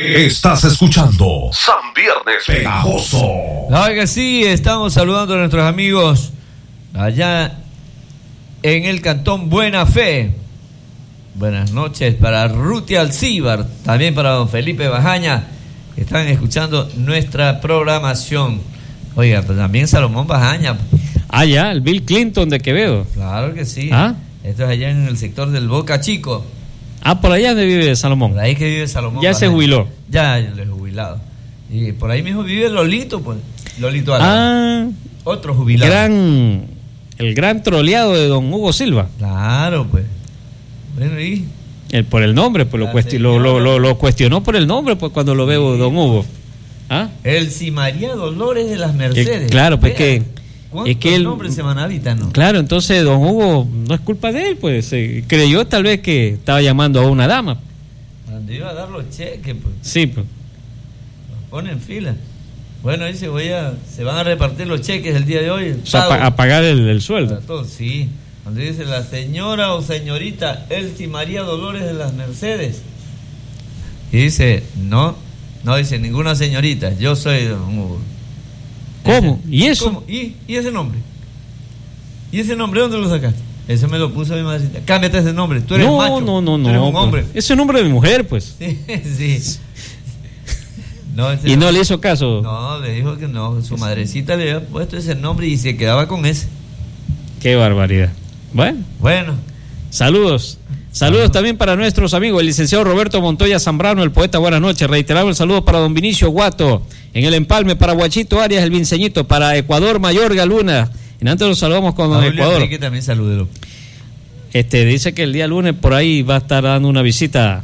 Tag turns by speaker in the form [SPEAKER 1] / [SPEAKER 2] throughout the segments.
[SPEAKER 1] Estás escuchando San Viernes Pegajoso.
[SPEAKER 2] Claro que sí, estamos saludando a nuestros amigos allá en el cantón Buena Fe. Buenas noches para Ruti Alcíbar, también para don Felipe Bajaña, que están escuchando nuestra programación. Oiga, pues también Salomón Bajaña.
[SPEAKER 3] Ah, ya, el Bill Clinton de Quevedo.
[SPEAKER 2] Claro que sí.
[SPEAKER 3] ¿Ah?
[SPEAKER 2] Esto es allá en el sector del Boca Chico.
[SPEAKER 3] Ah, por allá donde vive Salomón.
[SPEAKER 2] Por ahí que vive Salomón.
[SPEAKER 3] Ya
[SPEAKER 2] Bajaña.
[SPEAKER 3] se jubiló.
[SPEAKER 2] Ya lo he jubilado. Y por ahí mismo vive Lolito, pues. Lolito Álvarez.
[SPEAKER 3] Ah,
[SPEAKER 2] Otro jubilado.
[SPEAKER 3] el gran troleado de don Hugo Silva.
[SPEAKER 2] Claro, pues. Bueno, y
[SPEAKER 3] Por el nombre, pues lo cuestionó por el nombre, pues cuando lo veo don Hugo. ¿Ah?
[SPEAKER 2] Elsie María Dolores de las Mercedes.
[SPEAKER 3] Claro, pues
[SPEAKER 2] es que el nombre se manavita, ¿no?
[SPEAKER 3] Claro, entonces don Hugo no es culpa de él, pues creyó tal vez que estaba llamando a una dama.
[SPEAKER 2] Cuando iba a dar los cheques, pues.
[SPEAKER 3] Sí, pues.
[SPEAKER 2] Los pone en fila. Bueno, dice, se van a repartir los cheques el día de hoy.
[SPEAKER 3] O sea, a pagar el sueldo.
[SPEAKER 2] Todos, sí. Cuando dice la señora o señorita Elsie María Dolores de las Mercedes. Y dice, no dice ninguna señorita, yo soy don Hugo.
[SPEAKER 3] ¿Cómo? ¿Y eso?
[SPEAKER 2] ¿Cómo? ¿Y ese nombre? ¿Y ese nombre dónde lo sacaste? Eso me lo puso mi madrecita. Cámbiate ese nombre, tú eres macho.
[SPEAKER 3] No.
[SPEAKER 2] Tú eres un hombre.
[SPEAKER 3] Ese es el nombre de mi mujer, pues.
[SPEAKER 2] Sí. No,
[SPEAKER 3] y no le hizo caso.
[SPEAKER 2] No, le dijo que no. Su madrecita le había puesto ese nombre y se quedaba con ese.
[SPEAKER 3] Qué barbaridad. Bueno. Saludos también para nuestros amigos, el licenciado Roberto Montoya Zambrano, el poeta, buenas noches. Reiteramos el saludo para don Vinicio Guato, en el Empalme, para Guachito Arias, el Vinceñito, para Ecuador Mayorga Luna. En antes los saludamos con don Ecuador.
[SPEAKER 2] Enrique también salúdelo.
[SPEAKER 3] Dice que el día lunes por ahí va a estar dando una visita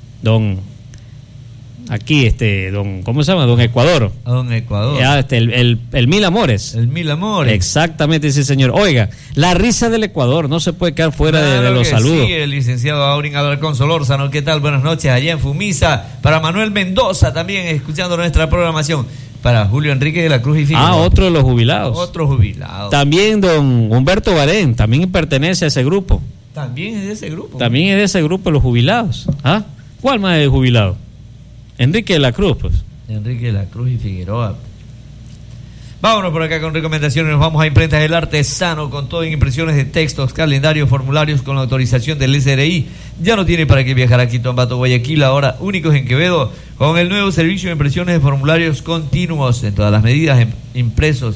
[SPEAKER 3] ¿cómo se llama? Don Ecuador.
[SPEAKER 2] A don Ecuador.
[SPEAKER 3] El Mil Amores.
[SPEAKER 2] El Mil Amores.
[SPEAKER 3] Exactamente, sí, señor. Oiga, la risa del Ecuador no se puede quedar fuera de los saludos.
[SPEAKER 2] Sí, el licenciado Aurín Alarcón Solórzano, ¿qué tal? Buenas noches allá en Fumisa. Para Manuel Mendoza también, escuchando nuestra programación. Para Julio Enrique de la Cruz y Figueroa.
[SPEAKER 3] Otro de los jubilados.
[SPEAKER 2] Otro jubilado.
[SPEAKER 3] También don Humberto Barén, también pertenece a ese grupo.
[SPEAKER 2] También es de ese grupo.
[SPEAKER 3] También es de ese grupo los jubilados. ¿Ah? ¿Cuál más es el jubilado? Enrique de la Cruz, pues.
[SPEAKER 2] Enrique de la Cruz y Figueroa. Vámonos por acá con recomendaciones. Nos vamos a Imprentas El Artesano, con todo en impresiones de textos, calendarios, formularios con la autorización del SRI. Ya no tiene para qué viajar a Quito, Ambato, Guayaquil, ahora únicos en Quevedo, con el nuevo servicio de impresiones de formularios continuos en todas las medidas, impresos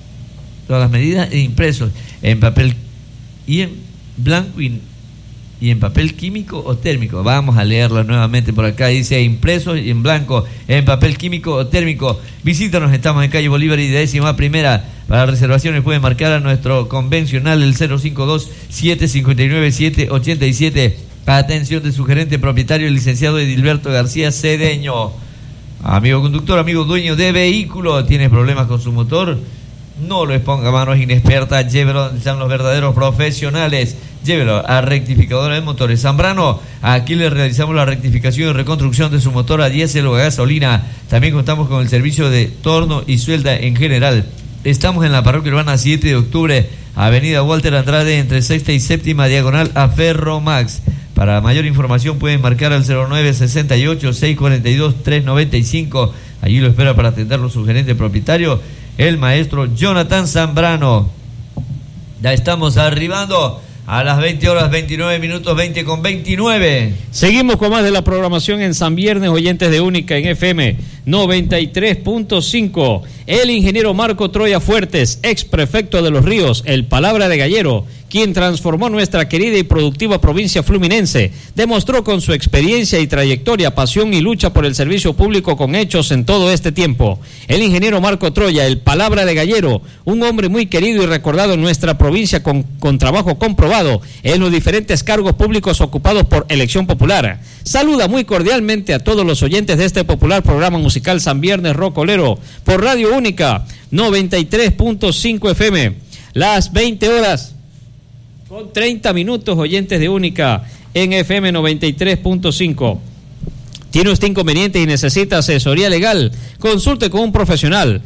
[SPEAKER 2] en papel y en blanco y en papel químico o térmico. Vamos a leerlo nuevamente por acá. Dice impresos y en blanco, en papel químico o térmico. Visítanos, estamos en calle Bolívar y 11ª. Para reservaciones pueden marcar a nuestro convencional el 052-759-787. Atención de su gerente propietario, el licenciado Edilberto García Cedeño. Amigo conductor, amigo dueño de vehículo, ¿tienes problemas con su motor? No lo exponga a manos inexpertas, llévelo donde están los verdaderos profesionales. Llévelo a Rectificadora de Motores Zambrano. Aquí le realizamos la rectificación y reconstrucción de su motor a diésel o a gasolina. También contamos con el servicio de torno y suelda en general. Estamos en la parroquia urbana 7 de octubre, avenida Walter Andrade, entre 6ª y 7ª, diagonal a Ferromax. Para mayor información pueden marcar al 0968-642-395. Allí lo espera para atenderlo su gerente propietario, el maestro Jonathan Zambrano. Ya estamos arribando a las 20 horas 29 minutos, 20:29.
[SPEAKER 3] Seguimos con más de la programación en San Viernes, oyentes de Única en FM 93.5. El ingeniero Marco Troya Fuertes, ex prefecto de Los Ríos, el Palabra de Gallero, quien transformó nuestra querida y productiva provincia fluminense, demostró con su experiencia y trayectoria, pasión y lucha por el servicio público con hechos en todo este tiempo. El ingeniero Marco Troya, el Palabra de Gallero, un hombre muy querido y recordado en nuestra provincia con trabajo comprobado en los diferentes cargos públicos ocupados por elección popular. Saluda muy cordialmente a todos los oyentes de este popular programa musical San Viernes Rocolero por Radio Única 93.5 FM. Las 20 horas con 30 minutos, oyentes de Única en FM 93.5. ¿Tiene usted inconvenientes y necesita asesoría legal? Consulte con un profesional.